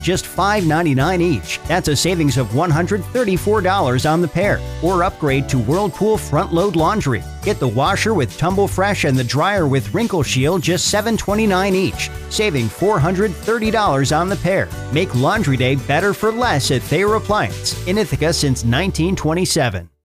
just $5.99 each. That's a savings of $134 on the pair. Or upgrade to Whirlpool Front Load Laundry. Get the washer with Tumble Fresh and the dryer with Wrinkle Shield, just $7.29 each, saving $430 on the pair. Make laundry day better for less at Thayer Appliance in Ithaca since 1927.